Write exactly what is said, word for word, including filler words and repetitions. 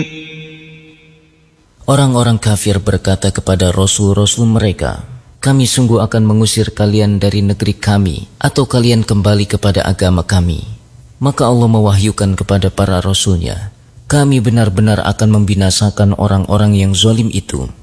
Orang-orang kafir berkata kepada rasul-rasul mereka, "Kami sungguh akan mengusir kalian dari negeri kami, atau kalian kembali kepada agama kami." Maka Allah mewahyukan kepada para rasulnya, "Kami benar-benar akan membinasakan orang-orang yang zalim itu."